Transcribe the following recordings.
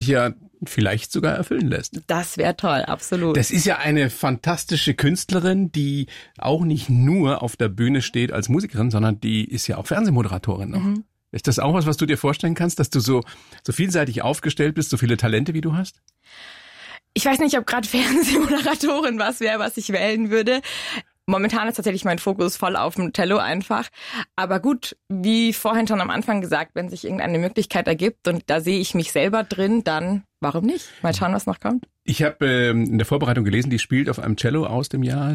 ja vielleicht sogar erfüllen lässt. Das wäre toll, absolut. Das ist ja eine fantastische Künstlerin, die auch nicht nur auf der Bühne steht als Musikerin, sondern die ist ja auch Fernsehmoderatorin noch. Mhm. Ist das auch was du dir vorstellen kannst, dass du so vielseitig aufgestellt bist, so viele Talente, wie du hast? Ich weiß nicht, ob gerade Fernsehmoderatorin was wäre, was ich wählen würde. Momentan ist tatsächlich mein Fokus voll auf dem Cello einfach. Aber gut, wie vorhin schon am Anfang gesagt, wenn sich irgendeine Möglichkeit ergibt und da sehe ich mich selber drin, dann warum nicht? Mal schauen, was noch kommt. Ich habe in der Vorbereitung gelesen, die spielt auf einem Cello aus dem Jahr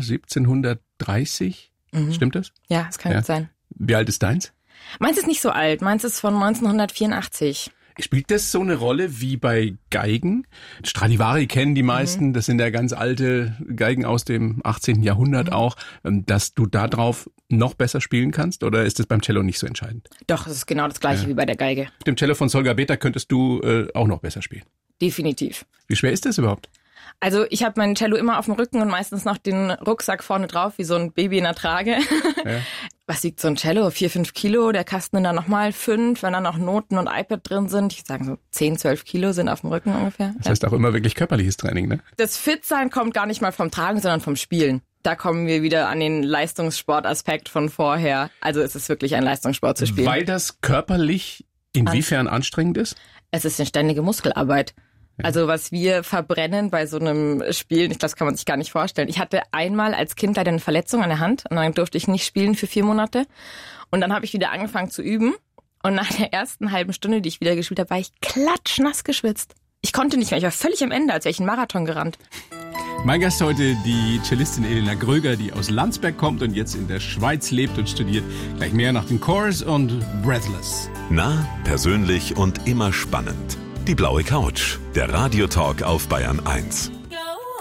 1730. Stimmt das? Ja, das kann gut sein. Wie alt ist deins? Meins ist nicht so alt. Meins ist von 1984. Spielt das so eine Rolle wie bei Geigen? Stradivari kennen die meisten, das sind ja ganz alte Geigen aus dem 18. Jahrhundert auch, dass du da drauf noch besser spielen kannst? Oder ist das beim Cello nicht so entscheidend? Doch, es ist genau das Gleiche wie bei der Geige. Mit dem Cello von Solga Beta könntest du auch noch besser spielen? Definitiv. Wie schwer ist das überhaupt? Also ich habe mein Cello immer auf dem Rücken und meistens noch den Rucksack vorne drauf, wie so ein Baby in der Trage. Ja. Was wiegt so ein Cello? 4-5 Kilo, der Kasten dann nochmal 5, wenn da noch Noten und iPad drin sind. Ich würde sagen so 10-12 Kilo sind auf dem Rücken ungefähr. Das heißt auch immer wirklich körperliches Training, ne? Das Fit-Sein kommt gar nicht mal vom Tragen, sondern vom Spielen. Da kommen wir wieder an den Leistungssportaspekt von vorher. Also es ist wirklich ein Leistungssport zu spielen. Weil das körperlich inwiefern anstrengend ist? Es ist eine ständige Muskelarbeit. Also was wir verbrennen bei so einem Spielen, ich glaube, das kann man sich gar nicht vorstellen. Ich hatte einmal als Kind leider eine Verletzung an der Hand und dann durfte ich nicht spielen für 4 Monate. Und dann habe ich wieder angefangen zu üben. Und nach der ersten halben Stunde, die ich wieder gespielt habe, war ich klatschnass geschwitzt. Ich konnte nicht mehr, ich war völlig am Ende, als wäre ich einen Marathon gerannt. Mein Gast heute, die Cellistin Elena Gröger, die aus Landsberg kommt und jetzt in der Schweiz lebt und studiert. Gleich mehr nach den Chorus und Breathless. Nah, persönlich und immer spannend. Die blaue Couch, der Radiotalk auf Bayern 1.